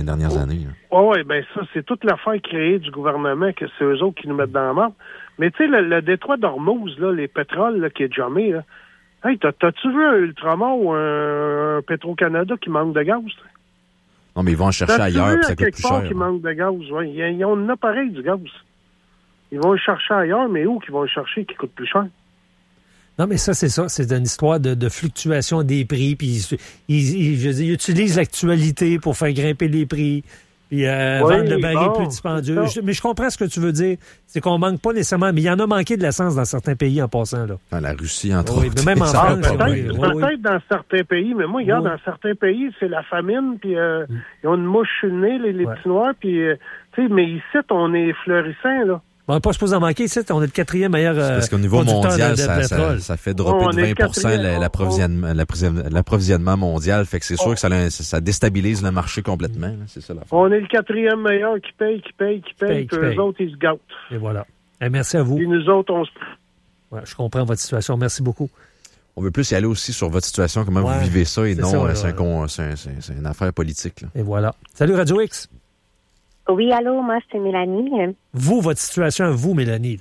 les dernières années. Oui, bien ça, c'est toute l'affaire créée du gouvernement, que c'est eux autres qui nous mettent dans la merde. Mais tu sais, le détroit d'Ormuz, là, les pétroles là, qui est jamais, là, hey, t'as-tu vu un Ultramar ou un Petro-Canada qui manque de gaz? T'sais? Non, mais ils vont en chercher ailleurs, puis ça coûte plus cher. Qui manque de gaz, ouais. Ils ont un appareil du gaz. Ils vont le chercher ailleurs, mais où qu'ils vont le chercher qui coûte plus cher? Non, mais ça, c'est ça. C'est une histoire de fluctuation des prix. Puis ils utilisent l'actualité pour faire grimper les prix. Puis vendre le baril plus dispendieux. Mais je comprends ce que tu veux dire. C'est qu'on manque pas nécessairement. Mais il y en a manqué de l'essence dans certains pays en passant. Là. Dans la Russie, entre autres. Mais même en France. Peut-être dans certains pays. Mais moi, regarde, dans certains pays, c'est la famine. Puis ils ont une mouche sur le nez, les petits noirs. Puis, mais ici, on est florissant, là. On n'est pas supposé en manquer ici. On est le 4e meilleur parce qu'au niveau mondial, ça fait dropper de 20% l'approvisionnement mondial. Fait que c'est sûr que ça déstabilise le marché complètement. Là. C'est ça la On est le 4e meilleur qui paye. Puis eux autres, ils se gâtent. Et voilà. Et merci à vous. Puis nous autres, on se... Ouais, je comprends votre situation. Merci beaucoup. On veut plus y aller aussi sur votre situation, comment vous vivez ça, et non, c'est une affaire politique. Là. Et voilà. Salut Radio X. Oui, allô, moi, c'est Mélanie. Vous, votre situation, vous, Mélanie.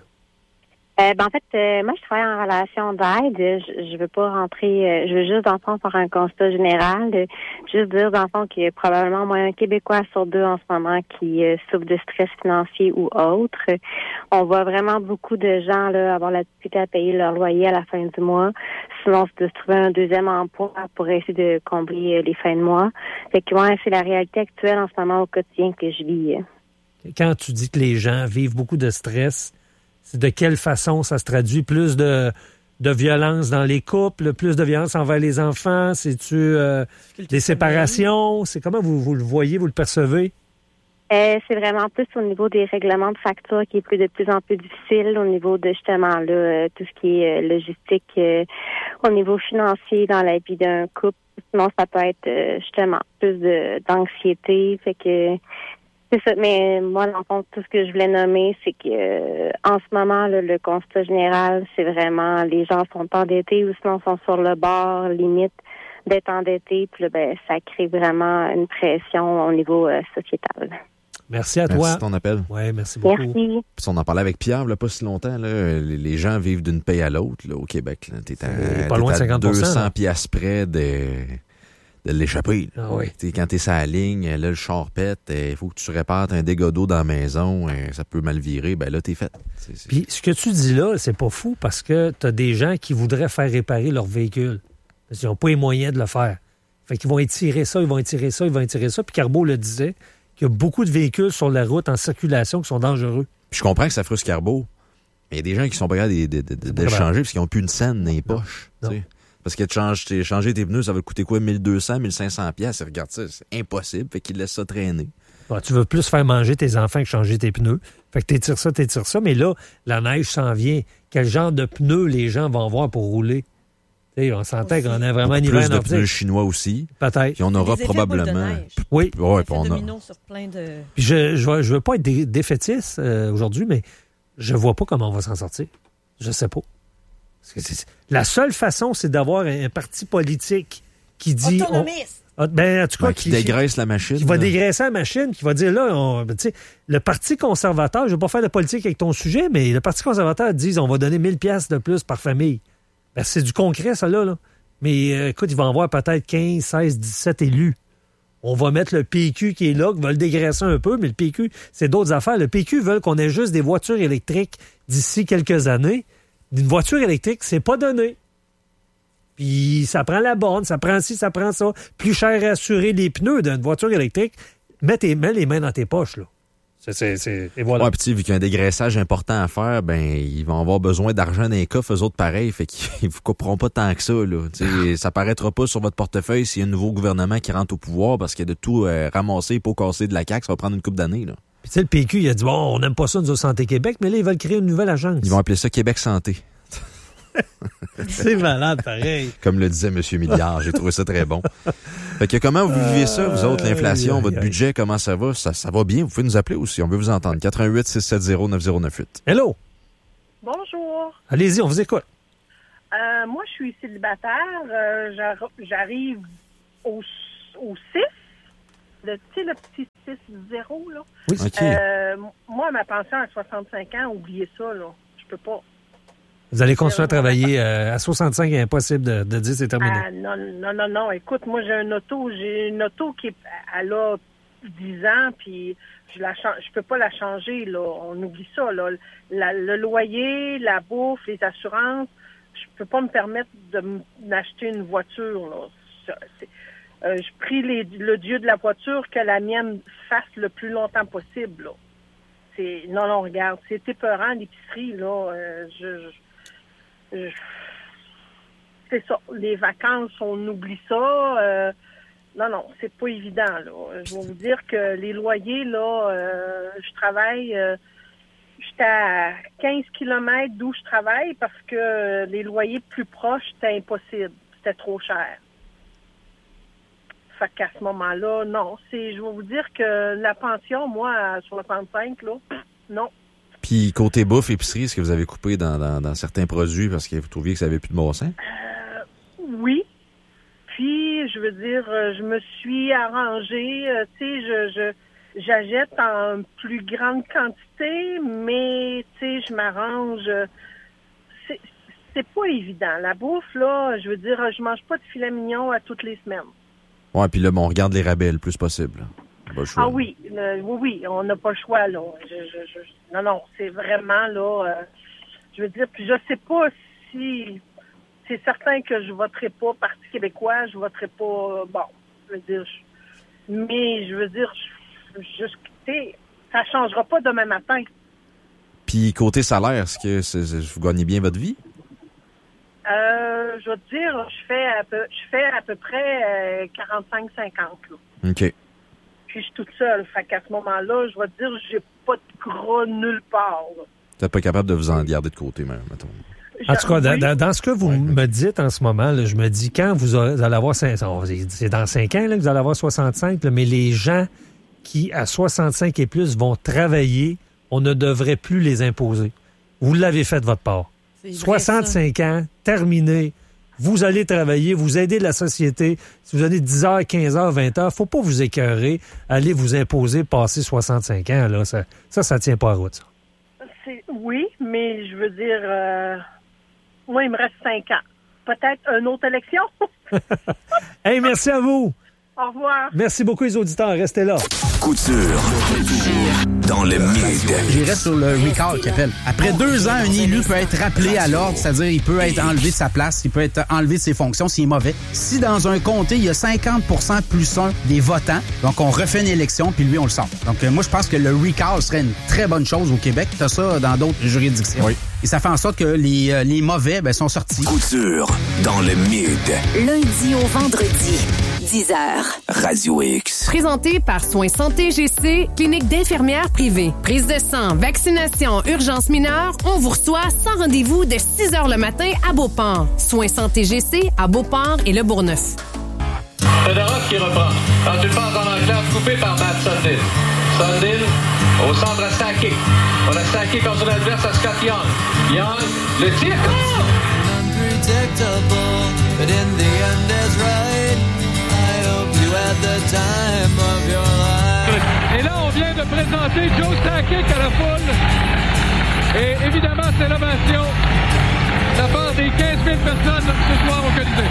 En fait, moi, je travaille en relation d'aide. Je veux pas rentrer, je veux juste, dans le fond, faire un constat général. Juste dire, dans le fond, qu'il y a probablement moins un Québécois sur 2 en ce moment qui souffrent de stress financier ou autre. On voit vraiment beaucoup de gens là avoir la difficulté à payer leur loyer à la fin du mois. Sinon, c'est de se trouver un deuxième emploi pour essayer de combler les fins de mois. Fait que, c'est la réalité actuelle en ce moment au quotidien que je vis. Quand tu dis que les gens vivent beaucoup de stress, c'est de quelle façon ça se traduit? Plus de violence dans les couples, plus de violence envers les enfants? C'est-tu des séparations? C'est comment vous le voyez, vous le percevez? C'est vraiment plus au niveau des règlements de facture qui est de plus en plus difficile, au niveau de justement là tout ce qui est logistique, au niveau financier dans la vie d'un couple. Sinon, ça peut être justement plus d'anxiété. Fait que c'est ça. Mais moi, dans le fond, tout ce que je voulais nommer, c'est que en ce moment, là, le constat général, c'est vraiment les gens sont endettés ou sinon sont sur le bord, limite d'être endettés. Puis là, ça crée vraiment une pression au niveau sociétal. Merci à toi. Merci de ton appel. Oui, merci beaucoup. Merci. Puis on en parlait avec Pierre, là, pas si longtemps. Là, les gens vivent d'une paye à l'autre là, au Québec. Là. T'es pas loin de 50%. 200 piastres près de l'échapper. Ah oui. Quand t'es sur la ligne, là, le char pète, il faut que tu répares un dégât d'eau dans la maison, ça peut mal virer, là, t'es fait. Puis ce que tu dis là, c'est pas fou parce que t'as des gens qui voudraient faire réparer leur véhicule. Parce qu'ils n'ont pas les moyens de le faire. Fait qu'ils vont étirer ça. Puis Carbeau le disait, qu'il y a beaucoup de véhicules sur la route en circulation qui sont dangereux. Puis je comprends que ça frustre Carbeau, mais il y a des gens qui sont pas capables de le changer parce qu'ils n'ont plus une scène dans les poches. Parce que changer tes pneus, ça va te coûter quoi? 1200, 1500 piastres. Regarde ça, c'est impossible. Fait qu'ils laissent ça traîner. Bon, tu veux plus faire manger tes enfants que changer tes pneus. Fait que t'étires ça. Mais là, la neige s'en vient. Quel genre de pneus les gens vont avoir pour rouler? T'sais, on s'entend qu'on a vraiment un hiver nordique. Plus de pneus chinois aussi. Peut-être. Puis on aura probablement... Oui. Ouais, on a... sur plein de... Puis je veux pas être défaitiste aujourd'hui, mais je vois pas comment on va s'en sortir. Je sais pas. La seule façon, c'est d'avoir un parti politique qui dit... Autonomiste! En tout cas, qui dégraisse la machine. Qui va dégraisser la machine, qui va dire, là, le Parti conservateur, je ne vais pas faire de politique avec ton sujet, mais le Parti conservateur dit, on va donner 1000 pièces de plus par famille. C'est du concret, ça, là. Mais écoute, il va en avoir peut-être 15, 16, 17 élus. On va mettre le PQ qui est là, qui va le dégraisser un peu, mais le PQ, c'est d'autres affaires. Le PQ veut qu'on ait juste des voitures électriques d'ici quelques années. Une voiture électrique, c'est pas donné. Puis ça prend la borne, ça prend ci, ça prend ça. Plus cher à assurer les pneus d'une voiture électrique. Mets les mains dans tes poches, là. Et voilà. Ouais, puis vu qu'il y a un dégraissage important à faire, ils vont avoir besoin d'argent dans les coffres, eux autres pareil, fait qu'ils vous couperont pas tant que ça, là. Ça paraîtra pas sur votre portefeuille s'il y a un nouveau gouvernement qui rentre au pouvoir parce qu'il y a de tout ramasser, pas casser de la CAQ, ça va prendre une couple d'années, là. Puis le PQ, il a dit, on n'aime pas ça, nous, au Santé Québec, mais là, ils veulent créer une nouvelle agence. Ils vont appeler ça Québec Santé. C'est malade, pareil. Comme le disait M. Milliard, j'ai trouvé ça très bon. Fait que comment vous vivez ça, vous autres, l'inflation, votre budget, comment ça va? Ça va bien, vous pouvez nous appeler aussi, on veut vous entendre. 88-670-9098. Hello! Bonjour. Allez-y, on vous écoute. Moi, je suis célibataire. J'arrive au 6. tu sais, le petit 6-0, là. Oui. OK. Moi, ma pension à 65 ans, oubliez ça, là. Je peux pas. Vous allez continuer à travailler à 65, impossible de dire c'est terminé. Non. Écoute, moi, j'ai une auto qui elle a 10 ans, puis je peux pas la changer, là. On oublie ça, là. Le loyer, la bouffe, les assurances, je peux pas me permettre d'acheter une voiture, là. Je prie le Dieu de la voiture que la mienne fasse le plus longtemps possible, là. Non, regarde, c'est épeurant, l'épicerie, là. C'est ça. Les vacances, on oublie ça. Non, c'est pas évident, là. Je vais vous dire que les loyers, là, je travaille, j'étais à 15 km d'où je travaille parce que les loyers plus proches, c'était impossible. C'était trop cher. Fait qu'à ce moment-là, non. Je vais vous dire que la pension, moi, à 65, là, non. Puis, côté bouffe, épicerie, est-ce que vous avez coupé dans certains produits parce que vous trouviez que ça avait plus de bon sens? Oui. Puis, je veux dire, je me suis arrangée. Tu sais, j'achète en plus grande quantité, mais, tu sais, je m'arrange. C'est pas évident. La bouffe, là, je veux dire, je mange pas de filet mignon à toutes les semaines. Ouais, puis là, on regarde les rabais le plus possible. Ah oui, oui, on n'a pas le choix, là. Non, c'est vraiment, là, je veux dire, puis je sais pas si, c'est certain que je voterai pas Parti québécois, je voterai pas, bon, je veux dire, mais je veux dire, ça changera pas demain matin. Puis côté salaire, est-ce que vous gagnez bien votre vie? Je vais te dire, je fais à peu près 45-50, là. OK. Puis je suis toute seule. Fait qu'à ce moment-là, je vais te dire, j'ai pas de gras nulle part, là. Vous n'êtes pas capable de vous en garder de côté, même, mettons. En tout cas, dans ce que vous me dites en ce moment, là, je me dis, quand vous allez avoir 5 ans, c'est dans 5 ans là, que vous allez avoir 65, là, mais les gens qui, à 65 et plus, vont travailler, on ne devrait plus les imposer. Vous l'avez fait de votre part. 65 ans, terminé. Vous allez travailler, vous aidez la société. Si vous donnez 10 heures, 15 heures, 20 heures, faut pas vous écœurer. Allez vous imposer passer 65 ans. Là, ça tient pas à route, ça. Oui, mais je veux dire, moi, il me reste 5 ans. Peut-être une autre élection? Hey, merci à vous. Au revoir. Merci beaucoup, les auditeurs. Restez là. Couture. Dans le mid. J'irais sur le recall qui appelle. Après 2 ans, un élu peut être rappelé à l'ordre, c'est-à-dire il peut être enlevé de sa place, il peut être enlevé de ses fonctions s'il est mauvais. Si dans un comté, il y a 50% plus 1 des votants, donc on refait une élection, puis lui, on le sort. Donc moi, je pense que le recall serait une très bonne chose au Québec. T'as ça dans d'autres juridictions. Oui. Et ça fait en sorte que les mauvais sont sortis. Couture. Dans le mid. Lundi au vendredi. 10h. Radio X. Présenté par Soins Santé GC, clinique d'infirmières privée. Prise de sang, vaccination, urgence mineure, on vous reçoit sans rendez-vous de 6h le matin à Beauport. Soins Santé GC à Beauport et Le Bourgneuf. Fedorov qui reprend. Quand tu passes dans l'enclave, coupé par Matt Sundin. Sundin au centre à Sakic. On a Sakic contre son adverse à Scott Young. Young, le tir. Unpredictable, but in the end is right. I hope you had the time of your life. Et là, on vient de présenter Joe Sakic à la foule. Et évidemment, c'est l'ovation de la part des 15 000 personnes ce soir au Colisée.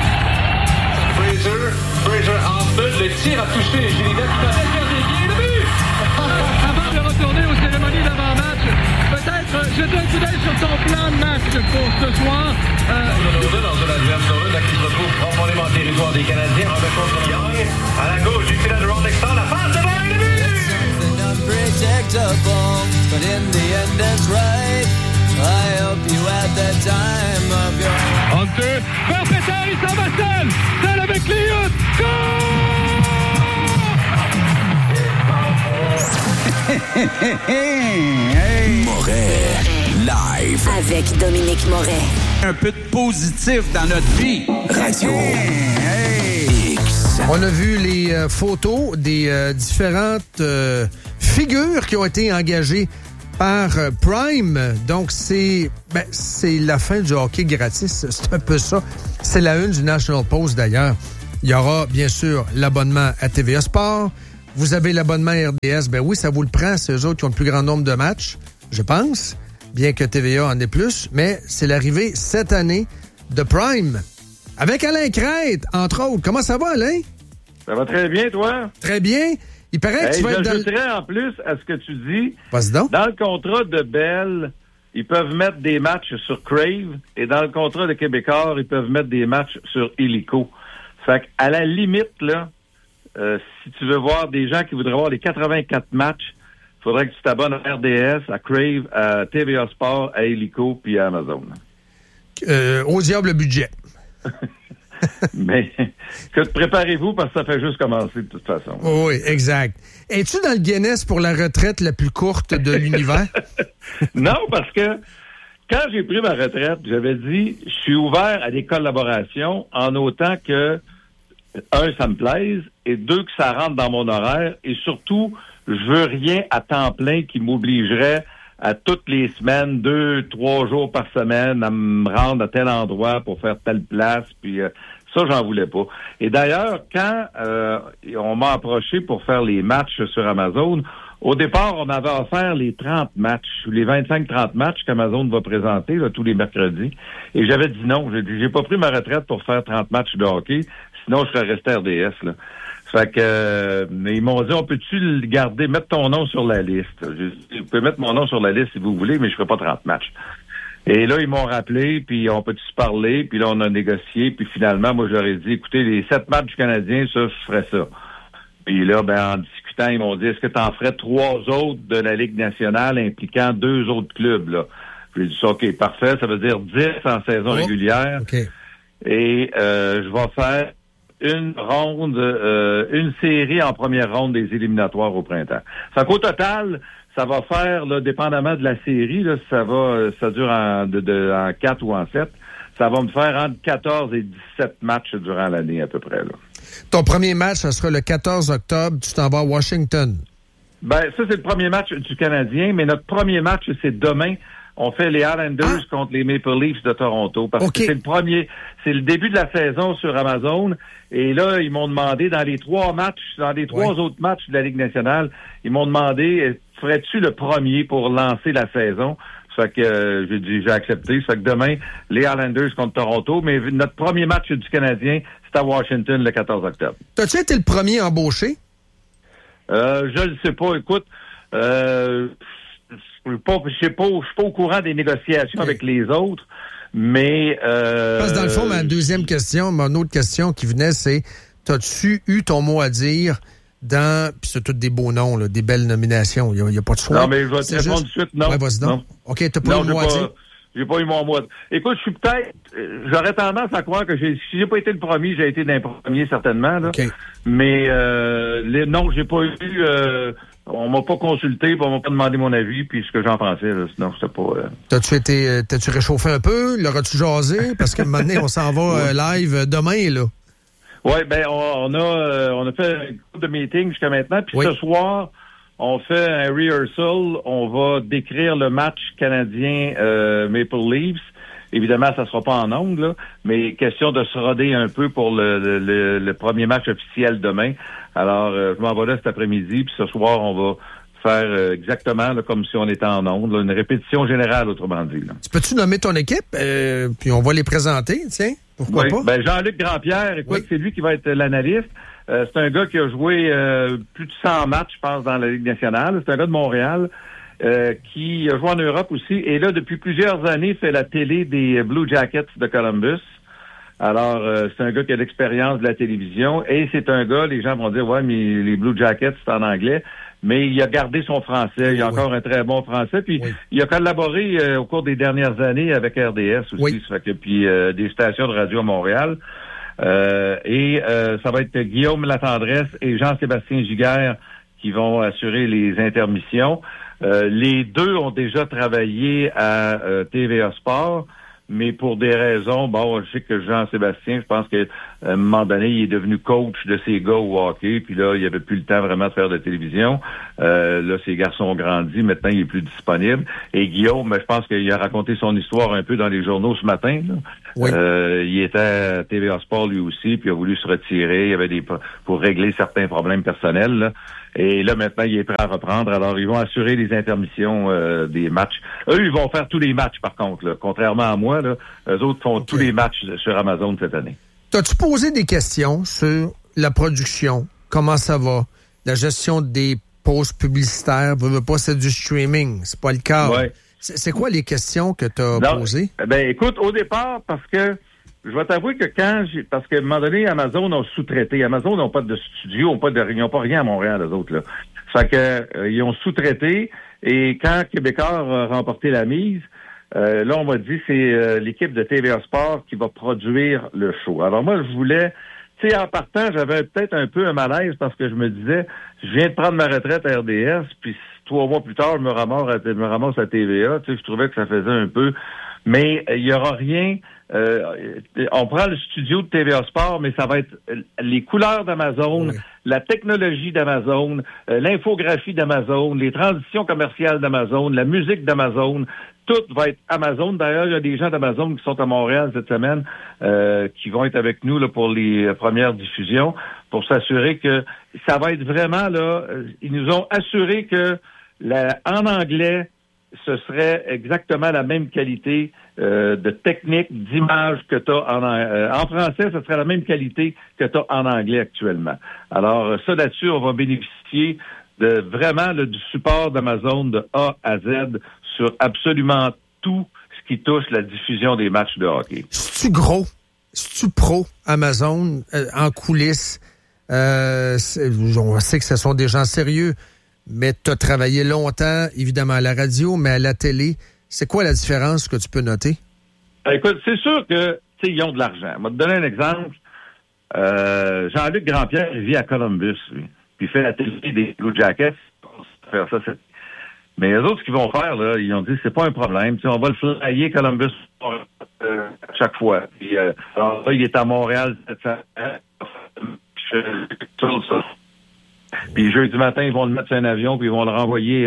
Fraser Hoffman, le tir a touché Gillian. Le but! Avant de retourner aux cérémonies d'avant-match, peut-être jeter un coup d'œil sur ton plan de match pour ce soir. Dans un adverse qui se retrouve profondément en territoire des Canadiens. En contre Young, à la gauche du filet de Ron Exton, la passe de balle, le but! Unpredictable, but in the end is right. I hope you had the time of your life. Hunter, vers Pétard, il s'en va seul! Seul avec Liut! Moret, live. Avec Dominique Moret. Un peu de positif dans notre vie. Radio X. On a vu les photos des différentes figures qui ont été engagées par Prime. Donc, c'est la fin du hockey gratis. C'est un peu ça. C'est la une du National Post, d'ailleurs. Il y aura, bien sûr, l'abonnement à TVA Sport. vous avez l'abonnement RDS. Ben oui, ça vous le prend. C'est eux autres qui ont le plus grand nombre de matchs, je pense, bien que TVA en ait plus. Mais c'est l'arrivée cette année de Prime avec Alain Crête, entre autres. Comment ça va, Alain? Ça va très bien, toi? Très bien. Il paraît que tu vas être dans... J'ajouterais en plus à ce que tu dis, vas-y donc. Dans le contrat de Bell, ils peuvent mettre des matchs sur Crave, et dans le contrat de Québécois, ils peuvent mettre des matchs sur Illico. Fait qu'à la limite, là, si tu veux voir des gens qui voudraient voir les 84 matchs, il faudrait que tu t'abonnes à RDS, à Crave, à TVA Sport, à Illico, puis à Amazon. Au diable le budget. Mais préparez-vous parce que ça fait juste commencer de toute façon. Oui, exact. Es-tu dans le Guinness pour la retraite la plus courte de l'univers? Non, parce que quand j'ai pris ma retraite, j'avais dit, je suis ouvert à des collaborations en autant que, un, ça me plaise, et deux, que ça rentre dans mon horaire, et surtout, je veux rien à temps plein qui m'obligerait à toutes les semaines, 2-3 jours par semaine, à me rendre à tel endroit pour faire telle place, puis ça, j'en voulais pas. Et d'ailleurs, quand on m'a approché pour faire les matchs sur Amazon, au départ, on m'avait offert les 30 matchs, les 25-30 matchs qu'Amazon va présenter là, tous les mercredis, et j'avais dit non. J'ai dit, j'ai pas pris ma retraite pour faire 30 matchs de hockey, sinon je serais resté RDS, là. Fait que ils m'ont dit, on peut-tu le garder, mettre ton nom sur la liste? J'ai dit, vous pouvez mettre mon nom sur la liste si vous voulez, mais je ferai pas 30 matchs. Et là, ils m'ont rappelé, puis on peut-tu se parler, puis là, on a négocié, puis finalement, moi, j'aurais dit, écoutez, les 7 matchs du Canadien, ça, je ferais ça. Puis là, en discutant, ils m'ont dit, est-ce que tu en ferais 3 autres de la Ligue nationale impliquant 2 autres clubs, là? J'ai dit, OK, parfait, ça veut dire 10 en saison régulière. Okay. Et je vais faire une série en première ronde des éliminatoires au printemps. Fait qu'au total, ça va faire, là, dépendamment de la série, là, ça dure en 4 ou en 7, ça va me faire entre 14 et 17 matchs durant l'année à peu près, là. Ton premier match, ça sera le 14 octobre, tu t'en vas à Washington. Ben, ça, c'est le premier match du Canadien, mais notre premier match, c'est demain. On fait les Islanders contre les Maple Leafs de Toronto. Parce que c'est le début de la saison sur Amazon. Et là, ils m'ont demandé, dans les 3 autres matchs de la Ligue nationale, ils m'ont demandé, ferais-tu le premier pour lancer la saison? Ça fait que j'ai accepté. Ça fait que demain, les Islanders contre Toronto. Mais notre premier match du Canadien, c'est à Washington le 14 octobre. T'as-tu été le premier embauché? Je le sais pas. Écoute, je suis pas au courant des négociations avec les autres, mais... Parce que dans le fond, mon autre question qui venait, c'est, t'as-tu eu ton mot à dire dans... Puis c'est tous des beaux noms, là, des belles nominations, il n'y a pas de choix. Non, mais je vais te répondre tout de suite, non. Ouais, vas-y donc. Non. OK, t'as pas eu le mot à dire? J'ai pas eu mon mot. Écoute, je suis j'aurais tendance à croire que si j'ai pas été le premier, j'ai été d'un premier certainement, là. Okay. Mais non, j'ai pas eu... on m'a pas consulté, on m'a pas demandé mon avis, puis ce que j'en pensais, là, sinon c'était pas... T'as-tu réchauffé un peu? L'auras-tu jasé? Parce que maintenant, on s'en va live demain, là. Oui, ben on a fait une couple de meetings jusqu'à maintenant, puis ce soir, on fait un rehearsal, on va décrire le match canadien Maple Leafs. Évidemment, ça sera pas en ondes, là, mais question de se roder un peu pour le premier match officiel demain. Alors, je m'en vais là cet après-midi, puis ce soir, on va faire exactement là, comme si on était en ondes, là, une répétition générale, autrement dit. Là. Tu peux-tu nommer ton équipe, puis on va les présenter, tiens, pourquoi pas? Ben Jean-Luc Grandpierre, écoute, c'est lui qui va être l'analyste. C'est un gars qui a joué plus de 100 matchs, je pense, dans la Ligue nationale. C'est un gars de Montréal. Qui a joué en Europe aussi, et là, depuis plusieurs années, fait la télé des Blue Jackets de Columbus. Alors, c'est un gars qui a l'expérience de la télévision, et c'est un gars, les gens vont dire, ouais, mais les Blue Jackets, c'est en anglais, mais il a gardé son français, il a encore un très bon français, puis il a collaboré au cours des dernières années avec RDS aussi, ça fait que, puis des stations de radio à Montréal. Et ça va être Guillaume Latendresse et Jean-Sébastien Giguère qui vont assurer les intermissions. Les deux ont déjà travaillé à TVA Sport, mais pour des raisons, je sais que Jean-Sébastien, je pense qu'à un moment donné, il est devenu coach de ces gars au hockey, puis là, il avait plus le temps vraiment de faire de télévision. Là, ces garçons ont grandi, maintenant, il est plus disponible. Et Guillaume, je pense qu'il a raconté son histoire un peu dans les journaux ce matin, là. Oui. Il était à TVA Sport lui aussi, puis il a voulu se retirer. Il y avait pour régler certains problèmes personnels, là. Et là, maintenant, il est prêt à reprendre. Alors, ils vont assurer les intermissions des matchs. Eux, ils vont faire tous les matchs, par contre. Là. Contrairement à moi, là, eux autres font tous les matchs sur Amazon cette année. T'as-tu posé des questions sur la production? Comment ça va? La gestion des pauses publicitaires? Veux pas, c'est du streaming. C'est pas le cas. Ouais. C'est quoi les questions que tu as posées? Ben, écoute, au départ, parce que je vais t'avouer que parce qu'à un moment donné, Amazon a sous-traité. Amazon n'ont pas de studio, ils n'ont pas rien à Montréal, les autres, là. Fait que, ils ont sous-traité, et quand Québécois a remporté la mise, là, on m'a dit, c'est l'équipe de TVA Sport qui va produire le show. Alors moi, je voulais, tu sais, en partant, j'avais peut-être un peu un malaise parce que je me disais, je viens de prendre ma retraite à RDS, puis 3 mois plus tard, je me ramasse à TVA. Tu sais, je trouvais que ça faisait un peu. Mais il y aura rien. On prend le studio de TVA Sport, mais ça va être les couleurs d'Amazon, oui, la technologie d'Amazon, l'infographie d'Amazon, les transitions commerciales d'Amazon, la musique d'Amazon. Tout va être Amazon. D'ailleurs, il y a des gens d'Amazon qui sont à Montréal cette semaine qui vont être avec nous là, pour les premières diffusions pour s'assurer que ça va être vraiment là. Ils nous ont assuré que en anglais, ce serait exactement la même qualité de technique, d'image que tu as en français, ce serait la même qualité que tu as en anglais actuellement. Alors, ça là-dessus, on va bénéficier de vraiment du support d'Amazon de A à Z sur absolument tout ce qui touche la diffusion des matchs de hockey. C'est-tu gros? C'est-tu pro Amazon en coulisses? On sait que ce sont des gens sérieux, mais tu as travaillé longtemps, évidemment, à la radio, mais à la télé. C'est quoi la différence que tu peux noter? Écoute, c'est sûr que, tu sais, ils ont de l'argent. Je vais te donner un exemple. Jean-Luc Grandpierre, il vit à Columbus, lui. Puis il fait la télé des Blue Jackets. Faire ça, mais les autres, ce qu'ils vont faire, là, ils ont dit, c'est pas un problème. Tu sais, on va le flyer Columbus à chaque fois. Puis, alors là, il est à Montréal cette semaine. Puis jeudi matin, ils vont le mettre sur un avion, puis ils vont le renvoyer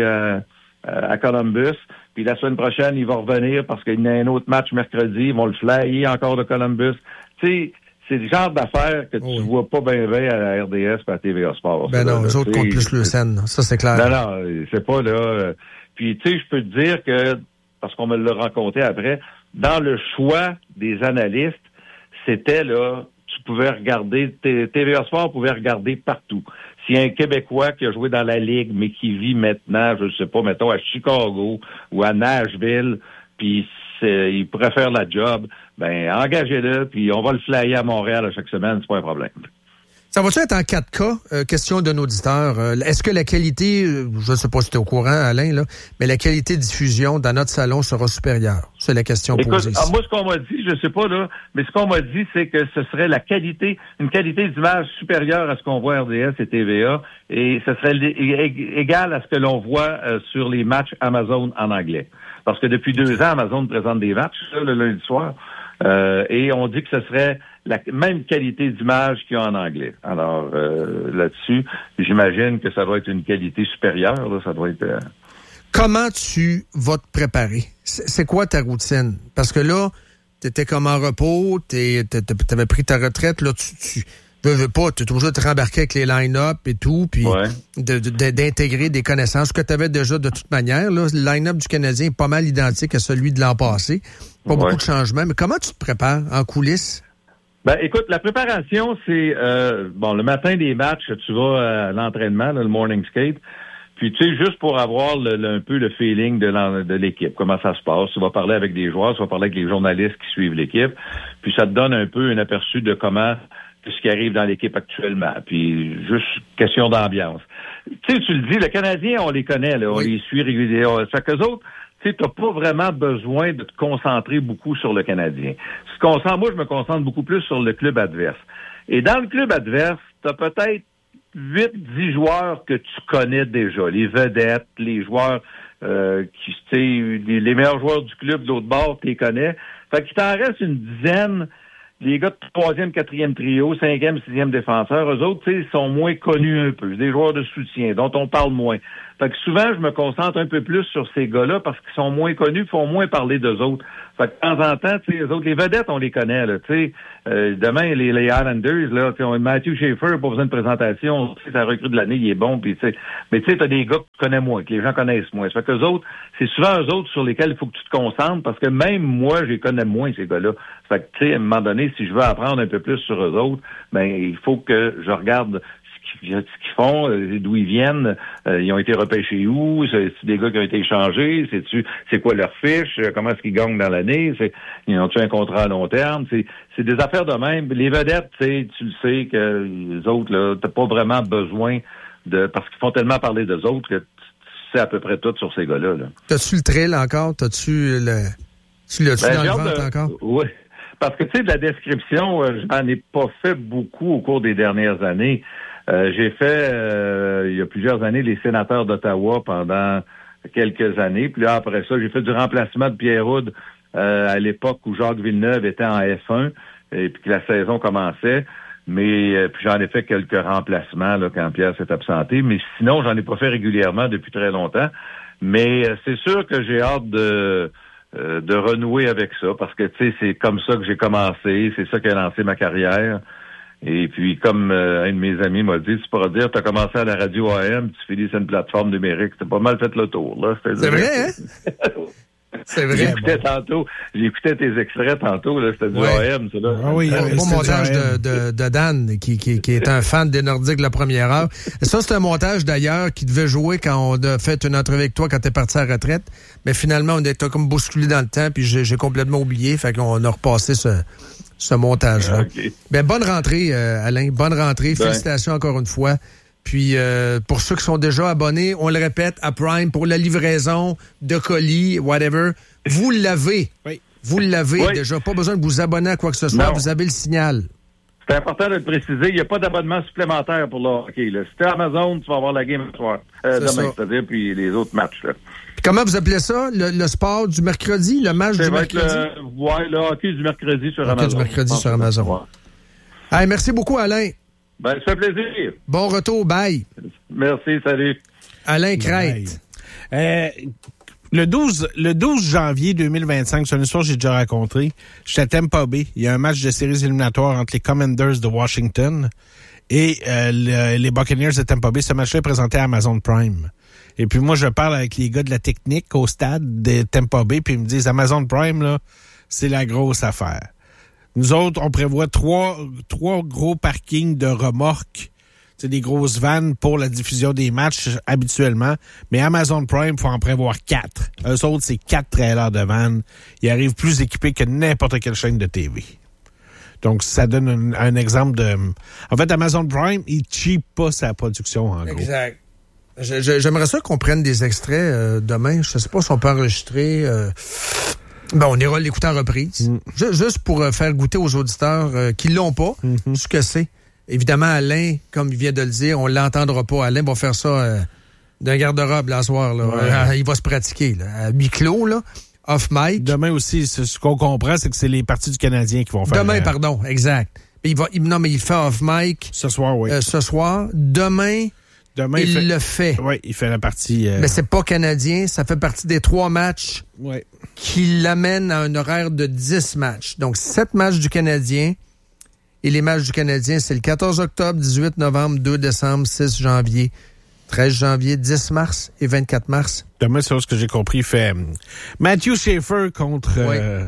à Columbus. Puis la semaine prochaine, il va revenir parce qu'il y a un autre match mercredi. Ils vont le flyer encore de Columbus. Tu sais, c'est le genre d'affaires que tu vois pas bien à la RDS et à TVA Sport. Ben non, eux autres comptent plus le scène. Ça, c'est clair. Non, c'est pas là. Puis, tu sais, je peux te dire que, parce qu'on me l'a raconté après, dans le choix des analystes, c'était là, tu pouvais regarder, TVA Sport pouvait regarder partout. S'il y a un Québécois qui a joué dans la Ligue, mais qui vit maintenant, je sais pas, mettons, à Chicago ou à Nashville, puis il pourrait faire la job, ben engagez-le, puis on va le flyer à Montréal à chaque semaine, c'est pas un problème. Ça va-tu être en 4K? Question d'un auditeur. Est-ce que la qualité, je ne sais pas si tu es au courant, Alain, là, mais la qualité de diffusion dans notre salon sera supérieure? C'est la question posée ici. Moi, ce qu'on m'a dit, je sais pas, là, mais ce qu'on m'a dit, c'est que ce serait une qualité d'image supérieure à ce qu'on voit à RDS et TVA, et ce serait égal à ce que l'on voit sur les matchs Amazon en anglais. Parce que depuis 2 ans, Amazon présente des matchs là, le lundi soir. Et on dit que ce serait la même qualité d'image qu'il y a en anglais. Alors, là-dessus, j'imagine que ça doit être une qualité supérieure. Là, ça doit être... Comment tu vas te préparer? C'est quoi ta routine? Parce que là, tu étais comme en repos, tu avais pris ta retraite, là, tu veux pas, tu es toujours te rembarquer avec les line-up et tout, puis d'intégrer des connaissances que tu avais déjà de toute manière. Là, le line-up du Canadien est pas mal identique à celui de l'an passé. Pas beaucoup de changements. Mais comment tu te prépares en coulisses? Ben, écoute, la préparation, c'est le matin des matchs, tu vas à l'entraînement, là, le morning skate. Puis tu sais, juste pour avoir un peu le feeling de l'équipe, comment ça se passe. Tu vas parler avec des joueurs, tu vas parler avec les journalistes qui suivent l'équipe. Puis ça te donne un peu un aperçu de ce qui arrive dans l'équipe actuellement. Puis juste question d'ambiance. Tu sais, tu le dis, le Canadien, on les connaît, là, on les suit régulièrement. Ça fait qu'eux autres, tu sais, t'as pas vraiment besoin de te concentrer beaucoup sur le Canadien. Moi, je me concentre beaucoup plus sur le club adverse. Et dans le club adverse, t'as peut-être 8-10 joueurs que tu connais déjà. Les vedettes, les joueurs les meilleurs joueurs du club de l'autre bord, tu les connais. Fait qu'il t'en reste une dizaine. Les gars de 3e, 4e trio, 5e, 6e défenseur, eux autres, tu sais, sont moins connus un peu. Des joueurs de soutien dont on parle moins. Fait que souvent, je me concentre un peu plus sur ces gars-là parce qu'ils sont moins connus, font moins parler d'eux autres. Fait que de temps en temps, tu sais, les autres, les vedettes, on les connaît, là, tu sais. Demain, les Islanders, là, tu sais, Matthew Schaefer, pas besoin de présentation, tu sais, ça recrue de l'année, il est bon, puis tu sais. Mais tu sais, t'as des gars que tu connais moins, que les gens connaissent moins. Ça fait qu'eux autres, c'est souvent eux autres sur lesquels il faut que tu te concentres parce que même moi, je les connais moins, ces gars-là. Fait que, tu sais, à un moment donné, si je veux apprendre un peu plus sur eux autres, ben, il faut que je regarde ce qu'ils font, d'où ils viennent, ils ont été repêchés où, c'est des gars qui ont été échangés, c'est quoi leur fiche, comment est-ce qu'ils gagnent dans l'année, ils ont-tu un contrat à long terme, c'est des affaires de même. Les vedettes, tu le sais que les autres, là, t'as pas vraiment besoin parce qu'ils font tellement parler d'eux autres que tu sais à peu près tout sur ces gars-là. Là. T'as-tu le thrill encore? Tu l'as-tu dans le ventre encore? Oui. Parce que, tu sais, de la description, j'en ai pas fait beaucoup au cours des dernières années. J'ai fait, il y a plusieurs années, les sénateurs d'Ottawa pendant quelques années. Puis là, après ça, j'ai fait du remplacement de Pierre Houd à l'époque où Jacques Villeneuve était en F1 et puis que la saison commençait. Mais puis j'en ai fait quelques remplacements là, quand Pierre s'est absenté. Mais sinon, j'en ai pas fait régulièrement depuis très longtemps. Mais c'est sûr que j'ai hâte de renouer avec ça parce que, tu sais, c'est comme ça que j'ai commencé. C'est ça qui a lancé ma carrière. Et puis, comme un de mes amis m'a dit, tu pourras dire, tu as commencé à la radio AM, tu finis sur une plateforme numérique. T'as pas mal fait le tour, là. C'est vrai, hein? C'est vrai. J'écoutais tes extraits tantôt, là. C'était du AM, ça, là. Ah oui, un bon montage de Dan, qui est un fan des Nordiques de la première heure. Ça, c'est un montage, d'ailleurs, qui devait jouer quand on a fait une entrevue avec toi quand t'es parti à la retraite. Mais finalement, on était comme bousculé dans le temps, puis j'ai complètement oublié. Fait qu'on a repassé ce montage-là. Okay. Ben, bonne rentrée, Alain. Bonne rentrée. Félicitations encore une fois. Puis, pour ceux qui sont déjà abonnés, on le répète, à Prime, pour la livraison de colis, whatever, vous l'avez. Oui. Vous l'avez déjà. Pas besoin de vous abonner à quoi que ce soit. Non. Vous avez le signal. C'est important de le préciser. Il n'y a pas d'abonnement supplémentaire pour le hockey. Là. Si t'es Amazon, tu vas avoir la game ce soir. Demain, c'est-à-dire, puis les autres matchs. Là. Puis comment vous appelez ça? Le sport du mercredi? Le match du mercredi? Le hockey du mercredi sur Amazon. Hockey du mercredi sur Amazon. Ouais. Hey, merci beaucoup, Alain. Ben, ça fait plaisir. Bon retour, bye. Merci, salut. Alain Crête. Le 12 janvier 2025, c'est une histoire que j'ai déjà racontée. J'étais à Tampa Bay. Il y a un match de séries éliminatoires entre les Commanders de Washington et les Buccaneers de Tampa Bay. Ce match-là est présenté à Amazon Prime. Et puis moi, je parle avec les gars de la technique au stade de Tampa Bay, puis ils me disent Amazon Prime, là, c'est la grosse affaire. Nous autres, on prévoit trois gros parkings de remorques, c'est des grosses vannes pour la diffusion des matchs habituellement. Mais Amazon Prime, faut en prévoir 4. Eux autres, c'est 4 trailers de vannes. Ils arrivent plus équipés que n'importe quelle chaîne de TV. Donc, ça donne un exemple de... En fait, Amazon Prime, il cheap pas sa production, en gros. Exact. J'aimerais ça qu'on prenne des extraits demain. Je sais pas si on peut enregistrer... Ben, on ira l'écouter en reprise. Juste pour faire goûter aux auditeurs qui l'ont pas, ce que c'est. Évidemment, Alain, comme il vient de le dire, on l'entendra pas. Alain va faire ça d'un garde-robe là, ce soir. Là. Ouais. Il va se pratiquer là, à huis clos, là, off mic. Demain aussi, ce qu'on comprend, c'est que c'est les parties du Canadien qui vont faire... Demain, pardon, exact. Mais il fait off mic. Ce soir, oui. Ce soir. Demain il le fait. Oui, il fait la partie... Mais c'est pas canadien, ça fait partie des 3 matchs qui l'amènent à un horaire de 10 matchs. Donc, 7 matchs du Canadien. Et les matchs du Canadien, c'est le 14 octobre, 18 novembre, 2 décembre, 6 janvier, 13 janvier, 10 mars et 24 mars. Demain, c'est ce que j'ai compris, il fait Matthew Schaefer contre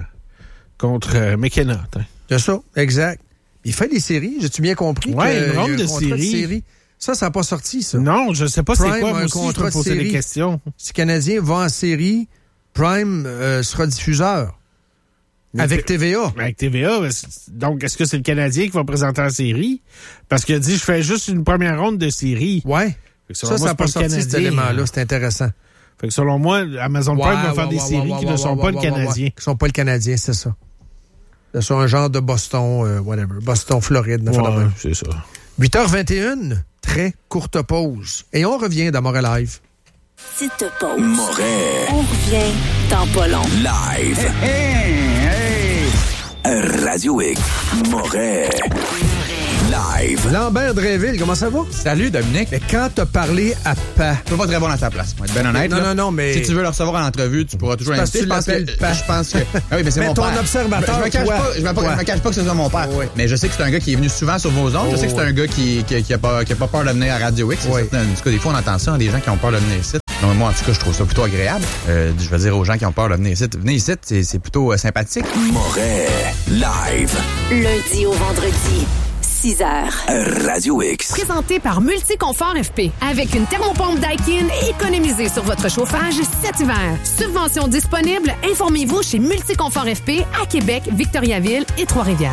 McKenna. C'est ça, exact. Il fait des séries, j'ai-tu bien compris? Oui, une ronde de séries. Ça n'a pas sorti, ça. Non, je sais pas Prime, c'est quoi. Moi aussi, je peux poser des questions. Si le Canadien va en série, Prime sera diffuseur. Avec TVA. Avec TVA. Donc, est-ce que c'est le Canadien qui va présenter la série? Parce qu'il a dit, je fais juste une première ronde de série. Ouais. Ça n'a pas sorti cet élément-là. C'est intéressant. Fait que selon moi, Amazon Prime va faire des séries qui ne sont pas le Canadien. Qui ne sont pas le Canadien, c'est ça. C'est ça, un genre de Boston, whatever. Boston, Floride. Ouais, c'est ça. 8h21. Très courte pause. Et on revient dans Moret Live. Petite pause. Moret. On revient dans pas long. Live. Radio X. Moret. live. Lambert Dreville, comment ça va? Salut, Dominique. Mais quand t'as parlé à Pa... Je peux pas très bon à ta place, pour être bien honnête. Non, mais... Si tu veux le recevoir en entrevue, tu pourras toujours parce l'inviter. je pense que... Ah oui, mais c'est mais mon ton père. observateur, je me cache pas que ce soit mon père. Oui. Mais je sais que c'est un gars qui est venu souvent sur vos ondes. Je sais que c'est un gars qui a pas peur de venir à Radio X. Oui. En tout cas, des fois, on entend ça, des gens qui ont peur de venir ici. Donc, moi, en tout cas, je trouve ça plutôt agréable. Je veux dire aux gens qui ont peur de venir ici. Venez ici, c'est plutôt sympathique. Moret live. Lundi au vendredi, 6h. Radio X. Présenté par Multiconfort FP. Avec une thermopompe Daikin, économisez sur votre chauffage cet hiver. Subvention disponible. Informez-vous chez Multiconfort FP à Québec, Victoriaville et Trois-Rivières.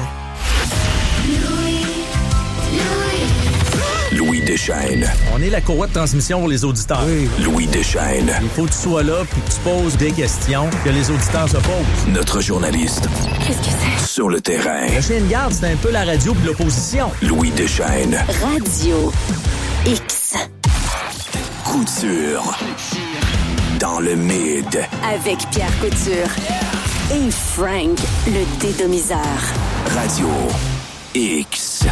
Louis Deschênes. On est la courroie de transmission pour les auditeurs. Oui. Louis Deschênes. Il faut que tu sois là puis que tu poses des questions que les auditeurs se posent. Notre journaliste. Qu'est-ce que c'est? Sur le terrain. Le chien de garde, c'est un peu la radio puis l'opposition. Louis Deschênes. Radio X. Couture. Dans le mid. Avec Pierre Couture. Et Frank, le dédomiseur. Radio X.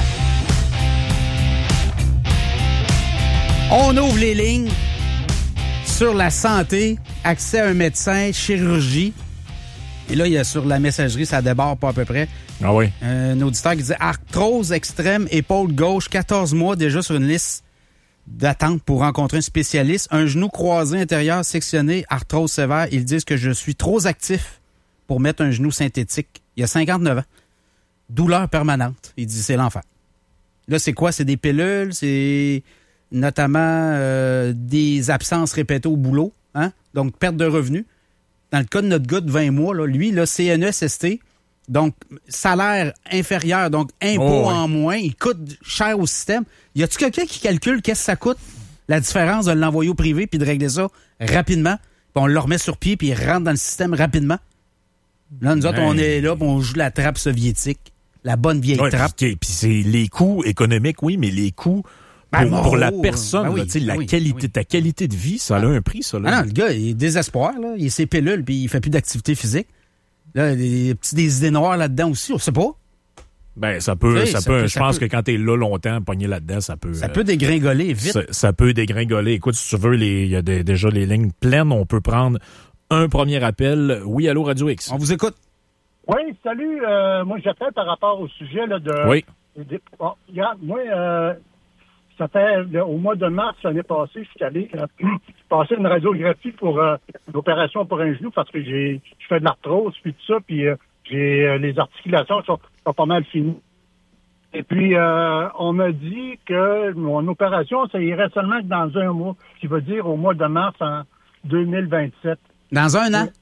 On ouvre les lignes sur la santé, accès à un médecin, chirurgie. Et là, il y a sur la messagerie, ça déborde pas à peu près. Ah oui. Un auditeur qui dit arthrose extrême, épaule gauche, 14 mois déjà sur une liste d'attente pour rencontrer un spécialiste. Un genou croisé intérieur sectionné, arthrose sévère. Ils disent que je suis trop actif pour mettre un genou synthétique. Il y a 59 ans. Douleur permanente. Il dit c'est l'enfer. Là, c'est quoi? C'est des pilules, c'est notamment des absences répétées au boulot, hein? Donc perte de revenus. Dans le cas de notre gars de 20 mois, là, lui, là, CNESST, donc salaire inférieur, donc impôt en moins, il coûte cher au système. Y a-tu quelqu'un qui calcule qu'est-ce que ça coûte, la différence de l'envoyer au privé puis de régler ça rapidement, puis on le remet sur pied puis il rentre dans le système rapidement? Là, nous autres, on est là puis on joue la trappe soviétique, la bonne vieille trappe. Puis c'est les coûts économiques, oui, mais les coûts pour la personne, ta qualité de vie, ça a un prix, ça. Là. Ah non, le gars, il est désespoir, là. Il a ses pilules, puis il fait plus d'activité physique. Là, des idées noires là-dedans aussi, on sait pas. Ben, ça peut, je pense que quand t'es là longtemps, pogné là-dedans, ça peut... Ça peut dégringoler vite. Ça peut dégringoler. Écoute, si tu veux, il y a déjà les lignes pleines. On peut prendre un premier appel. Oui, allô, Radio X. On vous écoute. Oui, salut. Moi, j'appelle par rapport au sujet là, de... Oui. Regarde, moi... ça fait, au mois de mars l'année passée, je suis allé passer une radiographie pour l'opération pour un genou parce que je fais de l'arthrose puis tout ça, puis j'ai les articulations sont pas mal finies. Et puis on m'a dit que mon opération, ça irait seulement que dans un mois, ce qui veut dire au mois de mars en 2027. Dans un an?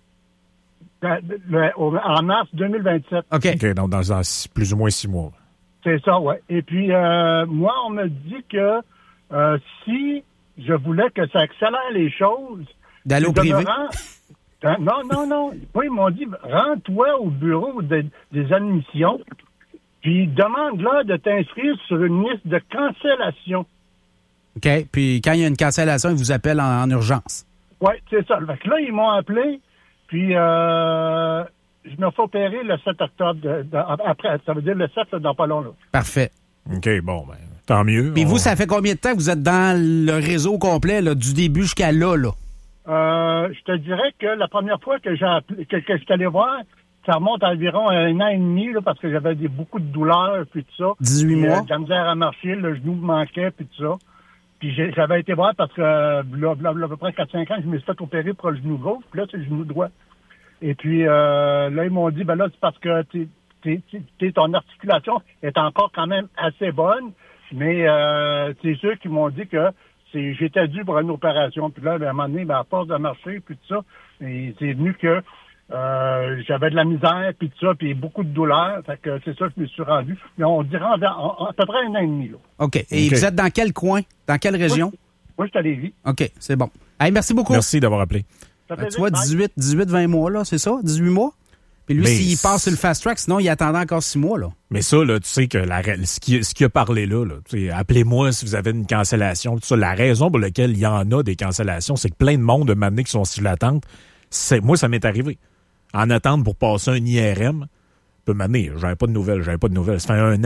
En mars 2027. OK, donc dans plus ou moins 6 mois. C'est ça, ouais. Et puis, moi, on me dit que si je voulais que ça accélère les choses... D'aller au privé? Non. Oui, ils m'ont dit, rends-toi au bureau des admissions, puis demande-leur de t'inscrire sur une liste de cancellation. OK. Puis, quand il y a une cancellation, ils vous appellent en urgence. Oui, c'est ça. Fait que là, ils m'ont appelé, puis... je me fais opérer le 7 octobre. Après, ça veut dire le 7 dans pas long. Là. Parfait. OK, bon, ben, tant mieux. Puis vous, ça fait combien de temps que vous êtes dans le réseau complet, là, du début jusqu'à là? Je te dirais que la première fois que que je suis allé voir, ça remonte à environ 1 an et demi, là, parce que j'avais beaucoup de douleurs, puis tout ça. 18 mois. De la misère à marcher, le genou me manquait, puis tout ça. Puis j'avais été voir parce que, à peu près 4-5 ans, je me suis fait opérer pour le genou gauche, puis là, c'est le genou droit. Et puis là, ils m'ont dit, ben là, c'est parce que ton articulation est encore quand même assez bonne, mais c'est ceux qui m'ont dit que j'étais dû pour une opération. Puis là, à un moment donné, à force de marcher, puis tout ça, et c'est venu que j'avais de la misère, puis tout ça, puis beaucoup de douleur. Fait que c'est ça que je me suis rendu. Mais on dirait à peu près 1 an et demi. Là. OK. Et vous êtes dans quel coin? Dans quelle région? Moi, je suis à Lévis. OK, c'est bon. Hey, merci beaucoup. Merci d'avoir appelé. Tu vois, 18-20 mois, là, c'est ça? 18 mois? Puis lui, s'il passe sur le fast track, sinon, il attendait encore 6 mois, là. Mais ça, là, tu sais que ce qu'il a parlé là, appelez-moi si vous avez une cancellation. Tout ça, la raison pour laquelle il y en a des cancellations, c'est que plein de monde de m'amener qui sont sur l'attente. Moi, ça m'est arrivé. En attente pour passer un IRM, peut m'amener. J'avais pas de nouvelles. Ça fait 1 an.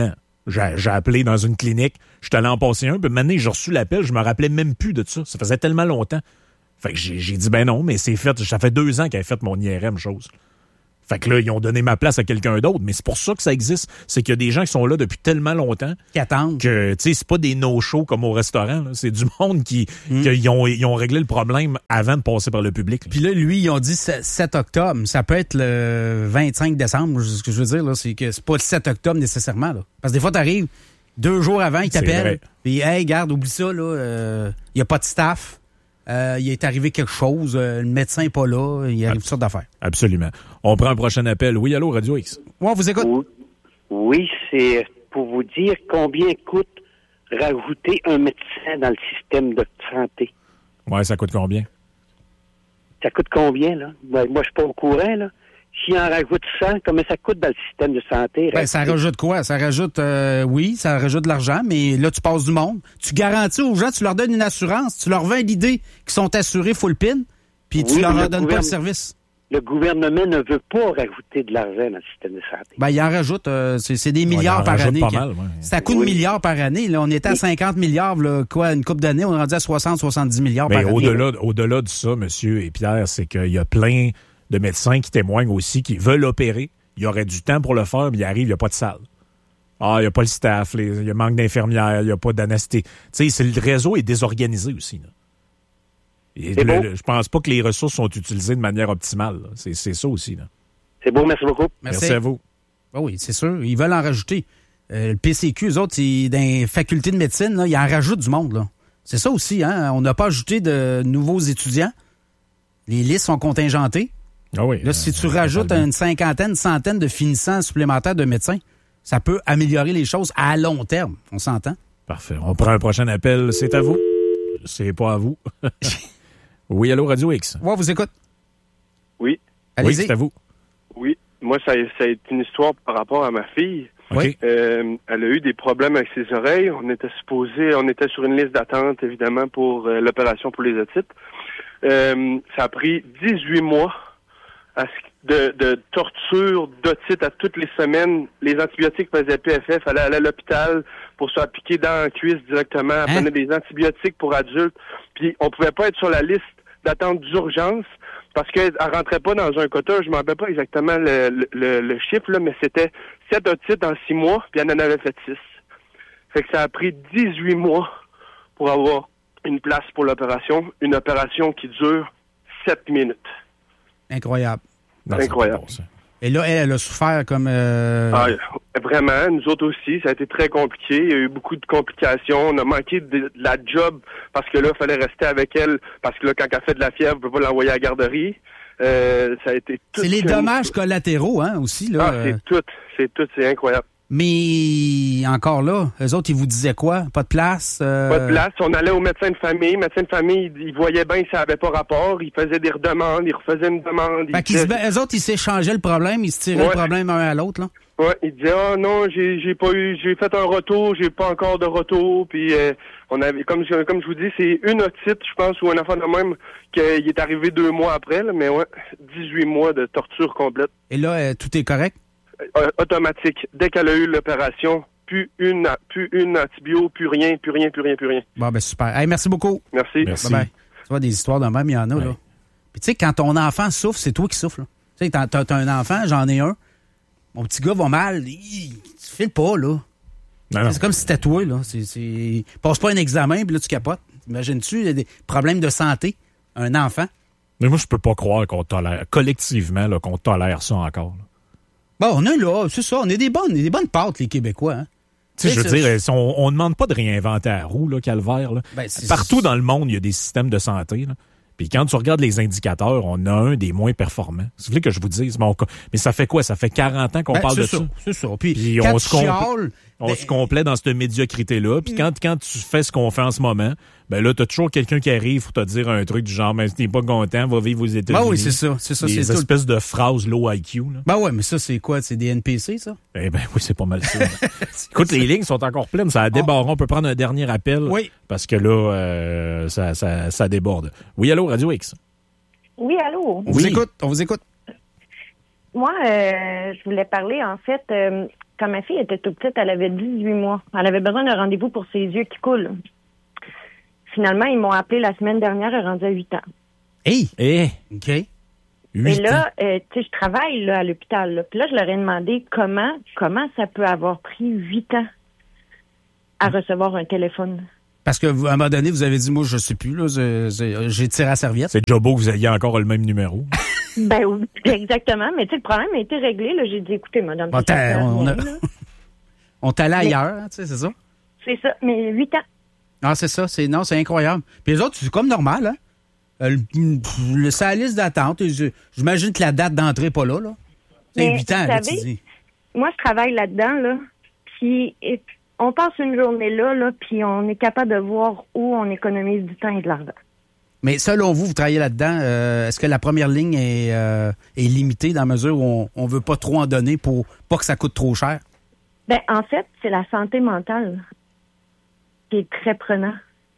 J'ai appelé dans une clinique, je suis allé en passer un, puis maintenant, j'ai reçu l'appel, je me rappelais même plus de ça. Ça faisait tellement longtemps. Fait que j'ai dit, ben non, mais c'est fait, ça fait 2 ans qu'elle a fait mon IRM, chose. Fait que là, ils ont donné ma place à quelqu'un d'autre, mais c'est pour ça que ça existe. C'est qu'il y a des gens qui sont là depuis tellement longtemps. Qui attendent. Que, tu sais, c'est pas des no-shows comme au restaurant, là. C'est du monde qui ils ont réglé le problème avant de passer par le public. Puis là, lui, ils ont dit 7 octobre. Ça peut être le 25 décembre. Ce que je veux dire, là, c'est que c'est pas le 7 octobre nécessairement, là. Parce que des fois, t'arrives 2 jours avant, ils t'appellent. Puis, hey, garde, oublie ça, là. Il y a pas de staff. Il est arrivé quelque chose, le médecin n'est pas là, il arrive toutes sortes d'affaires. Absolument. On prend un prochain appel. Oui, allô, Radio X. Ouais, on vous écoute. Oui, c'est pour vous dire combien coûte rajouter un médecin dans le système de santé. Ouais, ça coûte combien? Ça coûte combien, là? Ben, moi, je suis pas au courant, là. S'il en rajoute 100, combien ça coûte dans le système de santé? Ben, ça rajoute quoi? Ça rajoute, oui, ça rajoute de l'argent, mais là, tu passes du monde. Tu garantis aux gens, tu leur donnes une assurance, tu leur vends l'idée qu'ils sont assurés full pin, puis tu leur donnes pas le service. Le gouvernement ne veut pas rajouter de l'argent dans le système de santé. Ben, il en rajoute, c'est des milliards par année. Pas mal, ouais. Ça coûte milliards par année. Là, on était à 50 milliards, là, une couple d'années, on est rendu à 60-70 milliards par année. Au-delà de ça, monsieur et Pierre, c'est qu'il y a plein de médecins qui témoignent aussi, qui veulent opérer. Il y aurait du temps pour le faire, mais il arrive, il n'y a pas de salle. Ah, il n'y a pas le staff, il y a manque d'infirmières, il n'y a pas d'anesthésie. Tu sais, le réseau est désorganisé aussi. Là. Je pense pas que les ressources sont utilisées de manière optimale. C'est ça aussi. Là. C'est beau, merci beaucoup. Merci à vous. Oh oui, c'est sûr. Ils veulent en rajouter. Le PCQ, eux autres, dans les facultés de médecine, là, ils en rajoutent du monde. Là. C'est ça aussi. Hein? On n'a pas ajouté de nouveaux étudiants. Les listes sont contingentées. Ah oui, là, si tu rajoutes une centaine de finissants supplémentaires de médecins, ça peut améliorer les choses à long terme. On s'entend? Parfait. On prend un prochain appel. C'est à vous. C'est pas à vous. Oui, allô, Radio X. Ouais, vous écoute. Oui. Allez-y. Oui, c'est à vous. Oui. Moi, ça a été une histoire par rapport à ma fille. Oui. Elle a eu des problèmes avec ses oreilles. On était sur une liste d'attente, évidemment, pour l'opération pour les otites. Ça a pris 18 mois de torture d'otite à toutes les semaines. Les antibiotiques faisaient PFF. Elle allait à l'hôpital pour se faire piquer dans la cuisse directement. Elle prenait des antibiotiques pour adultes. Puis on pouvait pas être sur la liste d'attente d'urgence parce qu'elle rentrait pas dans un quota. Je m'en rappelle pas exactement le chiffre, là, mais c'était 7 otites en 6 mois, puis elle en avait fait 6. Fait que ça a pris 18 mois pour avoir une place pour l'opération. Une opération qui dure 7 minutes. Incroyable. Non, incroyable. Et là, elle a souffert comme... Vraiment, nous autres aussi, ça a été très compliqué. Il y a eu beaucoup de complications. On a manqué de la job parce que là, il fallait rester avec elle. Parce que là, quand elle fait de la fièvre, on ne peut pas l'envoyer à la garderie. Ça a été tout. C'est les dommages collatéraux, hein, aussi. Là. C'est incroyable. Mais encore là, eux autres, ils vous disaient quoi? Pas de place? Pas de place. On allait au médecin de famille. Le médecin de famille, il voyait bien que ça n'avait pas rapport. Il faisait des redemandes, il refaisait une demande. Eux autres, ils s'échangeaient le problème, ils se tiraient le problème un à l'autre, là? Ouais, il disait non, j'ai fait un retour, j'ai pas encore de retour, puis on avait comme je vous dis, c'est une otite, je pense, ou un enfant de même qu'il est arrivé 2 mois après, là, mais 18 mois de torture complète. Et là, tout est correct? Automatique. Dès qu'elle a eu l'opération, plus une antibio, plus rien. Bon, ben super. Hey, merci beaucoup. Merci. Bye-bye. Tu vois, des histoires de même, il y en a, là. Puis tu sais, quand ton enfant souffre, c'est toi qui souffres, là. Tu sais, t'as un enfant, j'en ai un. Mon petit gars va mal. Tu files pas, là. Non. C'est comme si c'était toi, là. Passe pas un examen, puis là, tu capotes. Imagines-tu, il y a des problèmes de santé, un enfant. Mais moi, je peux pas croire qu'on tolère, collectivement, là, qu'on tolère ça encore, là. Bon, on est là, c'est ça, on est des bonnes pâtes, les Québécois, hein. Tu sais, je veux dire, on ne demande pas de réinventer la roue, là, Calvaire, là. Partout dans le monde, il y a des systèmes de santé, là. Puis quand tu regardes les indicateurs, on a un des moins performants. C'est vrai que je vous dise, mais ça fait quoi? Ça fait 40 ans qu'on parle de ça. C'est ça. Puis on se complaît dans cette médiocrité-là. Puis quand tu fais ce qu'on fait en ce moment, ben là, t'as toujours quelqu'un qui arrive pour te dire un truc du genre, mais si t'es pas content, va vivre aux États-Unis. Ben oui, c'est ça. Des espèces de phrases low IQ, là. Ben ouais, mais ça, c'est quoi? C'est des NPC, ça? Eh ben oui, c'est pas mal ça. Écoute, les lignes sont encore pleines. Ça déborde. On peut prendre un dernier appel. Oui. Parce que là, ça déborde. Oui, allô, Radio X. Oui, allô? On vous écoute. Moi, je voulais parler, en fait, quand ma fille était toute petite, elle avait 18 mois. Elle avait besoin d'un rendez-vous pour ses yeux qui coulent. Finalement, ils m'ont appelé la semaine dernière, elle est rendue à 8 ans. Hey! OK. 8 Et là, ans. tu sais, je travaille là, à l'hôpital. Là. Puis là, je leur ai demandé comment ça peut avoir pris 8 ans à recevoir un téléphone. Parce que, à un moment donné, vous avez dit, moi, je sais plus, là, j'ai tiré à serviette. C'est déjà beau que vous ayez encore le même numéro. Ben oui, exactement. Mais tu sais, le problème a été réglé. Là. J'ai dit, écoutez, madame, on t'allait ailleurs, tu sais, c'est ça? C'est ça, mais 8 ans. Ah, c'est ça. C'est incroyable. Puis les autres, c'est comme normal, hein? C'est la liste d'attente. J'imagine que la date d'entrée n'est pas là. C'est 8 ans, là, tu dis. Moi, je travaille là-dedans, là, puis on passe une journée là, puis on est capable de voir où on économise du temps et de l'argent. Mais selon vous travaillez là-dedans, est-ce que la première ligne est limitée dans la mesure où on ne veut pas trop en donner pour pas que ça coûte trop cher? Ben, en fait, c'est la santé mentale qui est très prenant.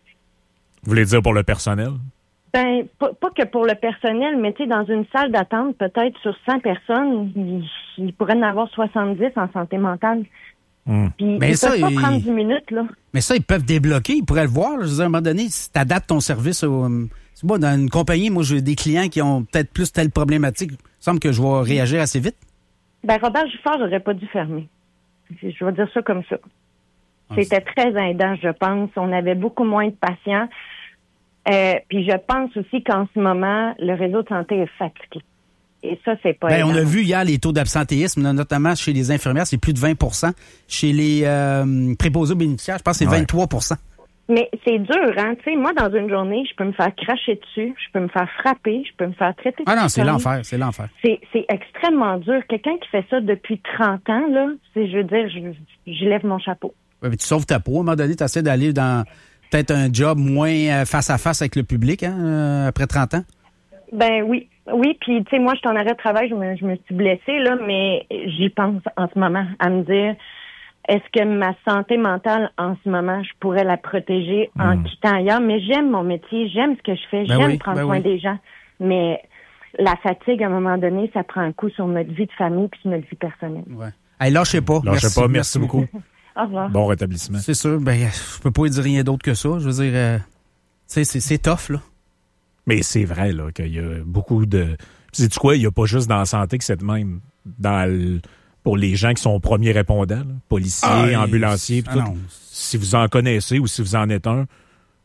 Vous voulez dire pour le personnel? Ben, pas que pour le personnel, mais tu sais, dans une salle d'attente, peut-être sur 100 personnes, il pourrait en avoir 70 en santé mentale. Puis mais ils ça, peuvent pas prendre 10 minutes, là. Mais ça, ils peuvent débloquer, ils pourraient le voir. Là. Je veux dire, à un moment donné, si tu adaptes ton service c'est moi, dans une compagnie, moi, j'ai des clients qui ont peut-être plus telle problématique. Il me semble que je vais réagir assez vite. Ben, Robert Giffard n'aurait pas dû fermer. Je vais dire ça comme ça. C'était très aidant, je pense. On avait beaucoup moins de patients. Puis je pense aussi qu'en ce moment, le réseau de santé est fatigué. Et ça, c'est pas on a vu hier les taux d'absentéisme, notamment chez les infirmières, c'est plus de 20 %. Chez les préposés aux bénéficiaires, je pense que c'est 23 %. Mais c'est dur, hein. Tu sais, moi, dans une journée, je peux me faire cracher dessus, je peux me faire frapper, je peux me faire traiter de non, c'est l'enfer, c'est l'enfer. C'est extrêmement dur. Quelqu'un qui fait ça depuis 30 ans, là, je veux dire, je lève mon chapeau. Ouais, mais tu sauves ta peau. À un moment donné, tu essaies d'aller dans peut-être un job moins face à face avec le public, hein, après 30 ans? Ben oui. Oui, puis tu sais, moi, je suis en arrêt de travail, je me suis blessée, là, mais j'y pense en ce moment, à me dire, est-ce que ma santé mentale, en ce moment, je pourrais la protéger en quittant ailleurs? Mais j'aime mon métier, j'aime ce que je fais, j'aime prendre soin des gens, mais la fatigue, à un moment donné, ça prend un coup sur notre vie de famille puis sur notre vie personnelle. Ouais. Hey, lâchez pas. Merci beaucoup. Au revoir. Bon rétablissement. C'est sûr, je peux pas dire rien d'autre que ça. Je veux dire, c'est tough, là. Mais c'est vrai là qu'il y a beaucoup de... Sais-tu quoi? Il n'y a pas juste dans la santé que c'est de même. Pour les gens qui sont premiers répondants, là, policiers, ambulanciers, tout. Si vous en connaissez ou si vous en êtes un,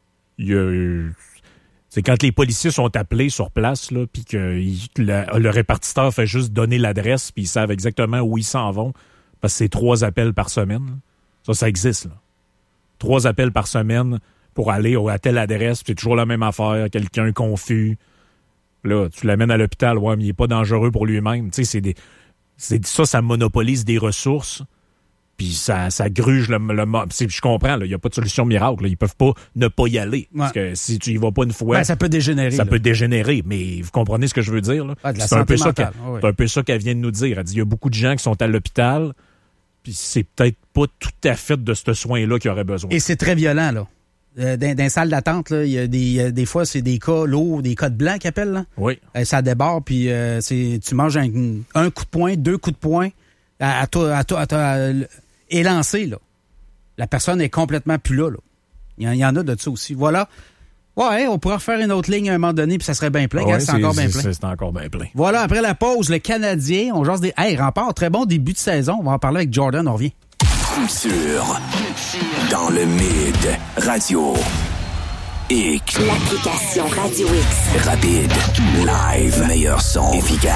c'est quand les policiers sont appelés sur place, là, puis que le répartiteur fait juste donner l'adresse, puis ils savent exactement où ils s'en vont, parce que c'est 3 appels par semaine. Là. Ça existe, là. 3 appels par semaine pour aller à telle adresse, puis c'est toujours la même affaire, quelqu'un confus. Là, tu l'amènes à l'hôpital, ouais, mais il n'est pas dangereux pour lui-même. Tu sais, ça monopolise des ressources, puis ça gruge le je comprends, il n'y a pas de solution miracle. Là, ils peuvent pas ne pas y aller. Ouais. Parce que si tu y vas pas une fois... ça peut dégénérer. Ça peut dégénérer, mais vous comprenez ce que je veux dire? Là? C'est un peu ça qu'elle vient de nous dire. Elle dit, il y a beaucoup de gens qui sont à l'hôpital, puis c'est peut-être pas tout à fait de ce soin-là qu'ils auraient besoin. Et c'est très violent, là. Dans les salles d'attente, il y a des fois, c'est des cas lourds, des cas de blanc qu'ils appellent. Là. Oui. Ça déborde, puis tu manges un coup de poing, 2 coups de poing, à toi élancé, là. La personne est complètement plus là. Il y en a de ça aussi. Voilà. Ouais, on pourra refaire une autre ligne à un moment donné, puis ça serait bien plein. Ouais, c'est encore bien plein. C'est encore bien plein. Voilà, après la pause, le Canadien, on jase des... Hey, Rempart, très bon début de saison. On va en parler avec Jordan, on revient. Coup sûr. Dans le Mid. Radio X. L'application Radio X. Rapide. Live. Meilleur son. Efficace.